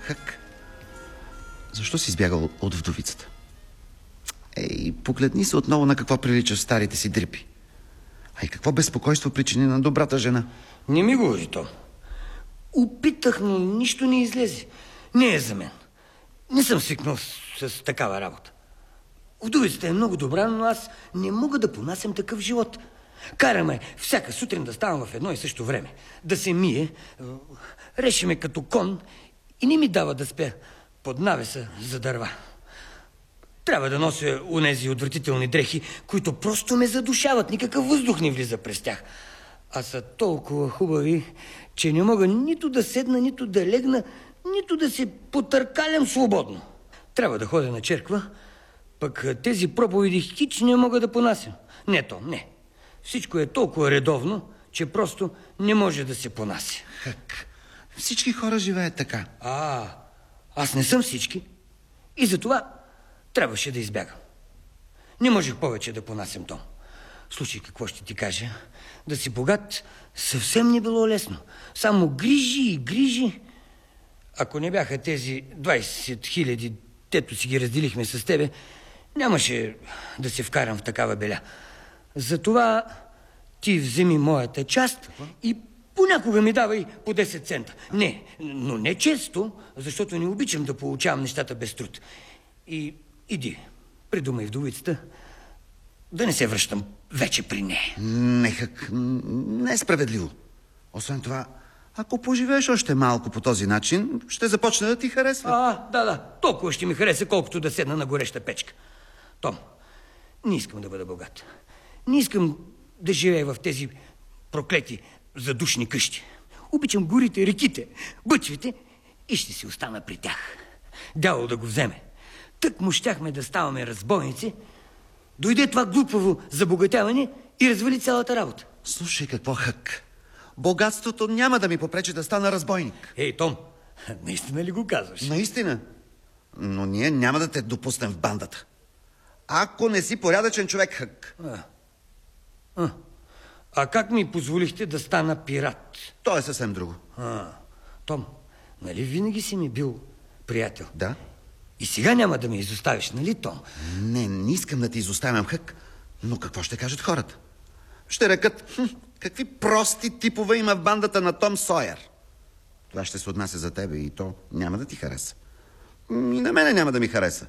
Хък, защо си избягал от вдовицата? Ей, погледни се отново на какво приличаш старите си дрипи. А и какво безпокойство причини на добрата жена? Не ми говори то. Опитах, но нищо не излезе. Не е за мен. Не съм свикнал с такава работа. Вдовицата е много добра, но аз не мога да понасям такъв живот. Караме всяка сутрин да ставам в едно и също време. Да се мие, решиме като кон и не ми дава да спя под навеса за дърва. Трябва да нося онези отвратителни дрехи, които просто ме задушават. Никакъв въздух не влиза през тях. А са толкова хубави, че не мога нито да седна, нито да легна, нито да се потъркалям свободно. Трябва да ходя на черква, пък тези проповеди хич не мога да понасям. Не. Всичко е толкова редовно, че просто не може да се понася. Хък, всички хора живеят така. Аз не съм всички. И затова трябваше да избягам. Не можех повече да понасям Том. Слушай, какво ще ти кажа? Да си богат съвсем не било лесно. Само грижи и грижи. Ако не бяха тези 20 000, дето си ги разделихме с тебе, нямаше да се вкарам в такава беля. Затова ти вземи моята част и понякога ми давай по 10 цента. Не, но не често, защото не обичам да получавам нещата без труд. И иди, придумай вдовицата да не се връщам вече при нея. Не, Хък, не е справедливо. Освен това, ако поживееш още малко по този начин, ще започне да ти харесва. Да, толкова ще ми хареса, колкото да седна на гореща печка. Том, не искам да бъда богат. Не искам да живея в тези проклети задушни къщи. Обичам горите, реките, бъчвите и ще си остана при тях. Дявол да го вземе. Тък му щяхме да ставаме разбойници. Дойде това глупаво забогатяване и развали цялата работа. Слушай какво, Хък. Богатството няма да ми попречи да стана разбойник. Ей, Том, наистина ли го казваш? Наистина. Но ние няма да те допуснем в бандата. Ако не си порядъчен човек, Хък. А как ми позволихте да стана пират? То е съвсем друго. Том, нали винаги си ми бил приятел? Да. И сега няма да ме изоставиш, нали, Том? Не искам да ти изоставям, Хък. Но какво ще кажат хората? Ще рекат, какви прости типове има в бандата на Том Сойер. Това ще се отнася за тебе и то няма да ти хареса. И на мене няма да ми хареса.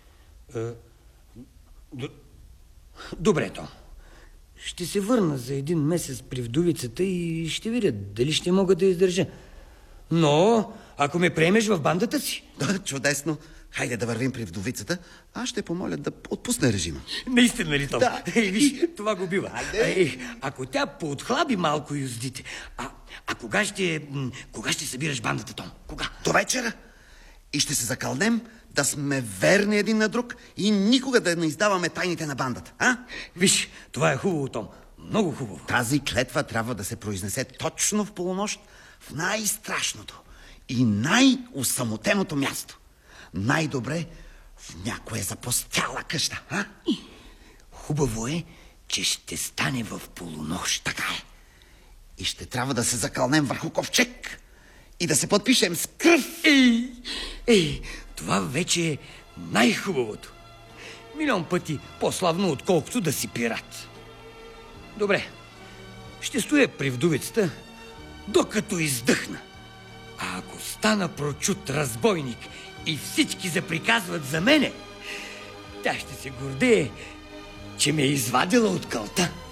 Добре, Том. Ще се върна за 1 месец при вдовицата и ще видя дали ще мога да издържа. Но ако ме приемеш в бандата си... Да, чудесно. Хайде да вървим при вдовицата. Аз ще помоля да отпусне режима. Наистина ли, Том? Да. Виж, това го бива. Ако тя поотхлаби малко юздите... Кога ще събираш бандата, Том? Кога? До вечера. И ще се закълнем да сме верни един на друг и никога да не издаваме тайните на бандата. Виж, това е хубаво, Том. Много хубаво. Тази клетва трябва да се произнесе точно в полунощ, в най-страшното и най-усамотеното място. Най-добре в някоя запустяла къща. Хубаво е, че ще стане в полунощ. Така е. И ще трябва да се закълнем върху ковчег и да се подпишем с кръв. Това вече е най-хубавото. 1 000 000 пъти по-славно, отколкото да си пират. Добре, ще стоя при вдовицата, докато издъхна. А ако стана прочут разбойник и всички заприказват за мене, тя ще се гордее, че ме е извадила от кълта.